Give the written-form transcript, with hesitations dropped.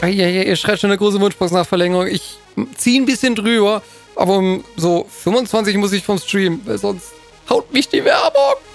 Ihr schreibt schon eine große Wunschbox nach Verlängerung. Ich ziehe ein bisschen drüber, aber um so 25 muss ich vom Stream, weil sonst haut mich die Werbung.